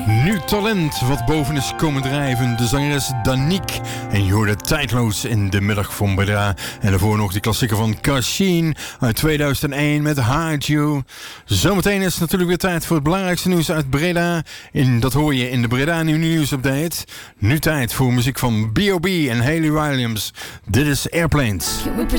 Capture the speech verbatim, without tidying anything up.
Nu talent wat boven is komen drijven. De zangeres Danique. En je hoorde tijdloos in de middag van Breda. En daarvoor nog de klassieker van Kashien uit tweeduizend één met Hide You. Zometeen is het natuurlijk weer tijd voor het belangrijkste nieuws uit Breda. En dat hoor je in de Breda Nieuws Update. Nu tijd voor muziek van B O B en Hayley Williams. Dit is Airplanes.